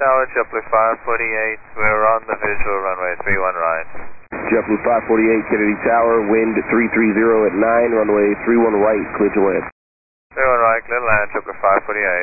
Tower, JetBlue 548, we're on the visual runway 31 right. JetBlue 548, Kennedy Tower, wind 330 at 9, runway 31 right, clear to land. 31 right, clear to land, JetBlue 548.